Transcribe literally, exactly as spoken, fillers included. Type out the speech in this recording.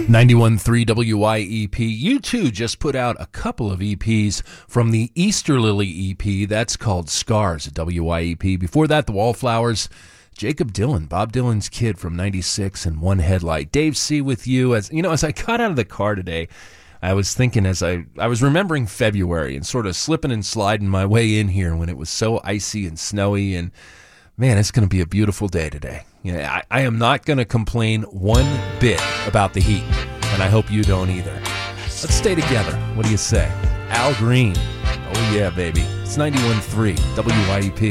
ninety-one point three W Y E P. You too just put out a couple of E Ps from the Easter Lily E P. That's called Scars at W Y E P. Before that, The Wallflowers, Jacob Dylan, Bob Dylan's Kid from ninety-six, and One Headlight. Dave C. with you. As you know, as I got out of the car today, I was thinking as I, I was remembering February and sort of slipping and sliding my way in here when it was so icy and snowy, and man, it's going to be a beautiful day today. You know, I, I am not going to complain one bit about the heat, and I hope you don't either. Let's stay together. What do you say? Al Green. Oh, yeah, baby. It's ninety-one point three W Y E P.